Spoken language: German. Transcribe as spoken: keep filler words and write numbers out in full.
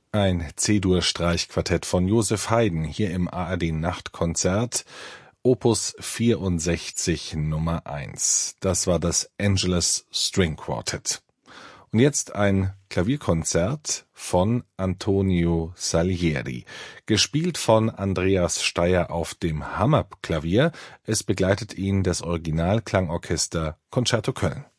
Ein C-Dur-Streichquartett von Joseph Haydn hier im A R D-Nachtkonzert, Opus vierundsechzig Nummer eins. Das war das Angelus String Quartet. Und jetzt ein Klavierkonzert von Antonio Salieri, gespielt von Andreas Steier auf dem Hammerklavier. Es begleitet ihn das Originalklangorchester Concerto Köln.